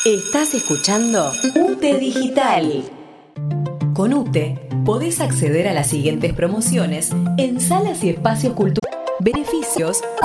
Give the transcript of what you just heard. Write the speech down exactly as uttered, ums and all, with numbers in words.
Estás escuchando UTE Digital. Con UTE podés acceder a las siguientes promociones en salas y espacios culturales. Beneficios